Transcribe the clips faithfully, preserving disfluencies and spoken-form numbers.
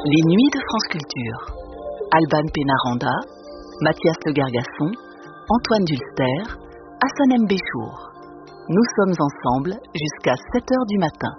Les Nuits de France Culture. Alban Pénaranda, Mathias Le Gargasson, Antoine Dulster, Hassan M. Béchour. Nous sommes ensemble jusqu'à sept heures du matin.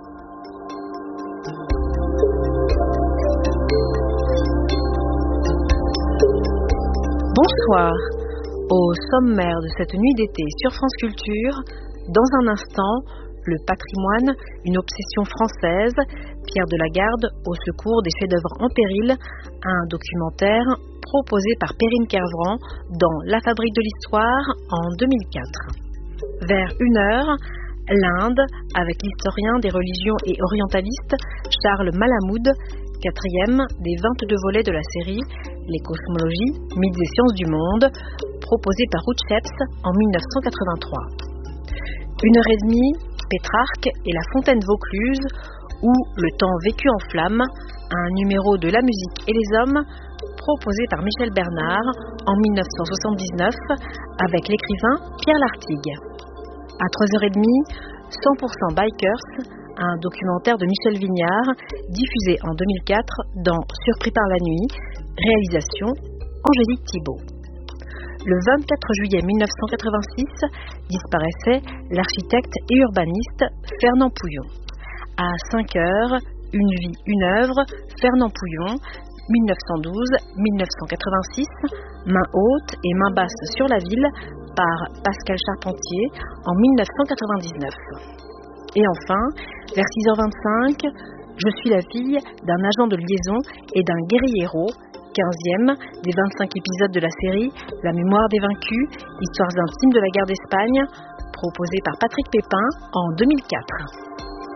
Bonsoir. Au sommaire de cette nuit d'été sur France Culture, dans un instant, le patrimoine, une obsession française, Pierre de la Garde au secours des chefs-d'œuvre en péril, un documentaire proposé par Perrine Kervran dans La Fabrique de l'Histoire en deux mille quatre. Vers une heure, l'Inde avec l'historien des religions et orientaliste Charles Malamud, quatrième des vingt-deux volets de la série Les cosmologies, mythes et sciences du monde, proposé par Ruth Sheps en dix-neuf cent quatre-vingt-trois. Une heure et demie, Pétrarque et la fontaine Vaucluse, ou Le temps vécu en flammes, un numéro de La musique et les hommes, proposé par Michel Bernard en dix-neuf cent soixante-dix-neuf avec l'écrivain Pierre Lartigue. À trois heures trente, cent pour cent Bikers, un documentaire de Michel Vignard, diffusé en deux mille quatre dans Surpris par la nuit, réalisation Angélique Thibault. Le vingt-quatre juillet mille neuf cent quatre-vingt-six disparaissait l'architecte et urbaniste Fernand Pouillon. À cinq heures, Une vie, une œuvre, Fernand Pouillon, mille neuf cent douze à mille neuf cent quatre-vingt-six, Main haute et main basse sur la ville, par Pascal Charpentier en mille neuf cent quatre-vingt-dix-neuf. Et enfin, vers six heures vingt-cinq, Je suis la fille d'un agent de liaison et d'un guerriero, quinzième des vingt-cinq épisodes de la série La mémoire des vaincus, histoires intimes de la guerre d'Espagne, proposé par Patrick Pépin en deux mille quatre.